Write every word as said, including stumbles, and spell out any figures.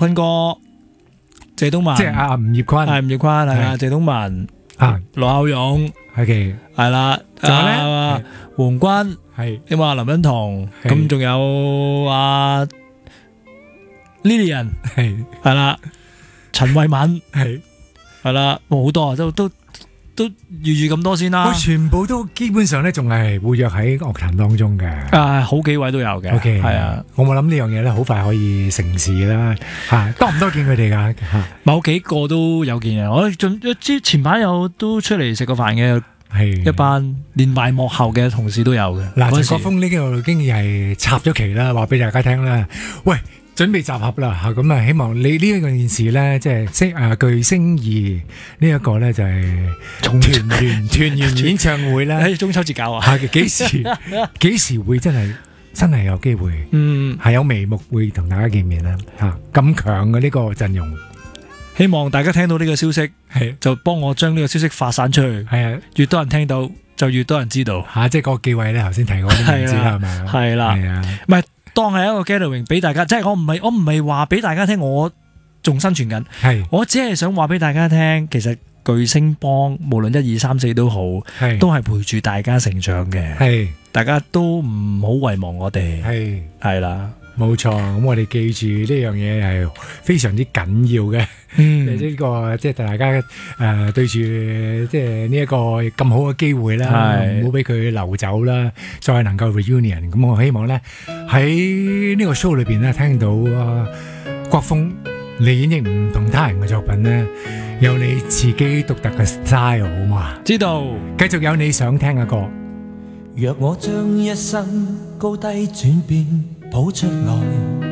坤哥、謝東雯， 即係阿吳業坤， 係吳業坤係啊，謝東雯啊， 羅孝勇係係啦， 仲有咧啊胡鴻鈞係咁啊，林欣彤， 係咁仲有啊 Lilian 係係啦，陳慧敏係係啦，好多啊，都都都預住咁多先啦喂，。全部都基本上咧，仲係活躍喺樂壇當中嘅。 啊，好幾位都有嘅 OK， 係啊， 我冇諗呢樣嘢咧，好快可以成事啦。吓，多唔多見佢哋噶？吓， 某幾個都有見嘅。我盡之前排有都出嚟食過飯嘅係一班，連埋幕後嘅同事都有嘅。 嗱， 嗰時陳國峰呢個經已係插咗旗啦，話俾大家聽啦。喂，準備集合啦吓，咁啊，希望你呢一個件事咧，即係星誒巨星二呢一個咧就係團圓團圓演唱會咧， 喺中秋節搞啊， 係幾時幾時會真係真係有機會？ 嗯， 係有眉目會同大家見面啦吓，咁強嘅呢個陣容， 希望大家聽到呢個消息， 係就幫我將呢個消息發散出去， 係啊越多人聽到就越多人知道。 吓，即係嗰個幾位咧，頭先提過啲名字啦，係咪啊？ 係啦， 係啊， 唔係當係一個 gathering 俾大家，即係我唔係我唔係話俾大家聽，我仲生存緊， 係我只係想話俾大家聽，其實巨星幫無論一二三四都好， 係都係陪住大家成長嘅， 係大家都唔好遺忘我哋， 係係啦， 冇錯。咁我哋記住呢樣嘢係非常之緊要嘅。 嗯， 呢個即係大家誒對住即係呢一個咁好嘅機會啦， 係唔好俾佢流走啦，再能夠 reunion。咁我希望咧喺呢個 show 裏邊咧聽到啊國峰你演繹唔同他人嘅作品咧，有你自己獨特嘅 style 好嘛？ 知道繼續有你想聽嘅歌。 若我將一生高低轉變譜出來，